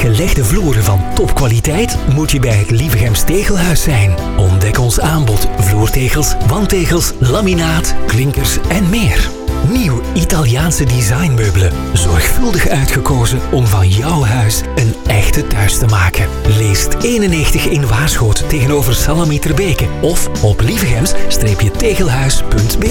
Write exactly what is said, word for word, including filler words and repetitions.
gelegde vloeren van topkwaliteit moet je bij het Lievegems Tegelhuis zijn. Ontdek ons aanbod vloertegels, wandtegels, laminaat, klinkers en meer. Nieuw Italiaanse designmeubelen. Zorgvuldig uitgekozen om van jouw huis een echte thuis te maken. Leest eenennegentig in Waarschoot tegenover Salami Terbeke of op lievegems-tegelhuis punt b